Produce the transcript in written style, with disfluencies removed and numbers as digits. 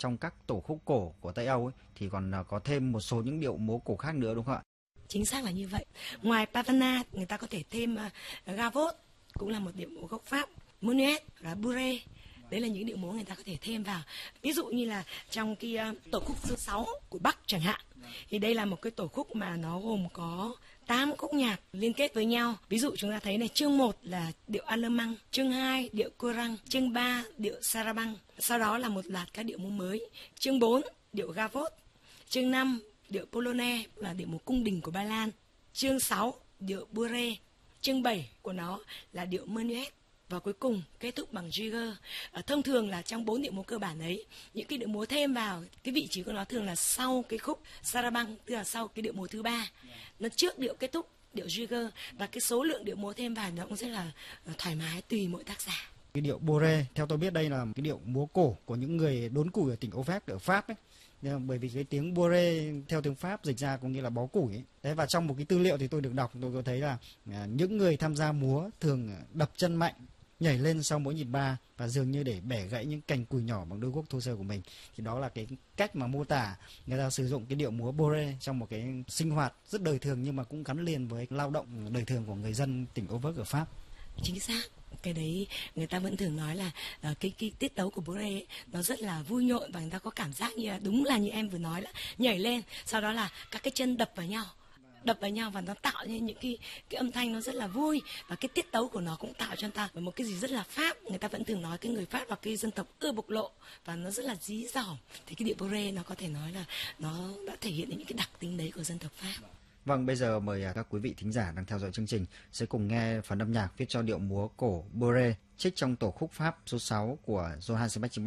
trong các tổ khúc cổ của Tây Âu ấy, thì còn có thêm một số những điệu múa cổ khác nữa đúng không ạ? Chính xác là như vậy. Ngoài Pavana, người ta có thể thêm Gavotte, cũng là một điệu múa gốc Pháp, Menuet và Bourrée. Đấy là những điệu múa người ta có thể thêm vào. Ví dụ như là trong cái tổ khúc số 6 của Bắc chẳng hạn, thì đây là một cái tổ khúc mà nó gồm có 8 khúc nhạc liên kết với nhau. Ví dụ chúng ta thấy này, chương 1 là điệu Alemang, chương 2 điệu Courant, chương 3 điệu Sarabande. Sau đó là một loạt các điệu múa mới. Chương 4 điệu Gavotte, chương 5 điệu Polonaise là điệu múa cung đình của Ba Lan, chương 6 điệu Bourrée, chương 7 của nó là điệu Menuet, và cuối cùng kết thúc bằng Jigger. Thông thường là trong 4 điệu múa cơ bản ấy, những cái điệu múa thêm vào cái vị trí của nó thường là sau cái khúc Sarabande, tức là sau cái điệu múa thứ 3, nó trước điệu kết thúc điệu Jigger, và cái số lượng điệu múa thêm vào nó cũng rất là thoải mái tùy mỗi tác giả. Cái điệu Bourrée, theo tôi biết đây là cái điệu múa cổ của những người đốn củi ở tỉnh Auvergne ở Pháp ấy. Bởi vì cái tiếng Bourrée theo tiếng Pháp dịch ra có nghĩa là bó củi ấy. Đấy, và trong một cái tư liệu thì tôi được đọc, tôi có thấy là những người tham gia múa thường đập chân mạnh, nhảy lên sau mỗi nhịp ba và dường như để bẻ gãy những cành củi nhỏ bằng đôi guốc thô sơ của mình. Thì đó là cái cách mà mô tả người ta sử dụng cái điệu múa Bourrée trong một cái sinh hoạt rất đời thường nhưng mà cũng gắn liền với lao động đời thường của người dân tỉnh Auvergne ở Pháp. Chính xác. Cái đấy người ta vẫn thường nói là cái tiết tấu của Bourrée nó rất là vui nhộn, và người ta có cảm giác như là đúng là như em vừa nói là nhảy lên, sau đó là các cái chân đập vào nhau và nó tạo nên những cái âm thanh nó rất là vui, và cái tiết tấu của nó cũng tạo cho người ta một cái gì rất là Pháp. Người ta vẫn thường nói cái người Pháp là cái dân tộc ưa bộc lộ và nó rất là dí dỏm, thì cái điệu Bourrée nó có thể nói là nó đã thể hiện những cái đặc tính đấy của dân tộc Pháp. Vâng, bây giờ mời các quý vị thính giả đang theo dõi chương trình sẽ cùng nghe phần âm nhạc viết cho điệu múa cổ Bourrée trích trong tổ khúc Pháp số 6 của Johann Sebastian Bach.